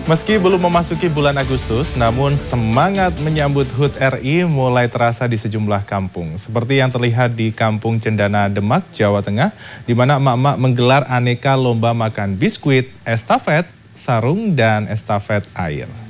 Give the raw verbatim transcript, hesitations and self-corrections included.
Meski belum memasuki bulan Agustus, namun semangat menyambut H U T R I mulai terasa di sejumlah kampung. Seperti yang terlihat di Kampung Cendana, Demak, Jawa Tengah, di mana emak-emak menggelar aneka lomba makan biskuit, estafet, sarung, dan estafet air.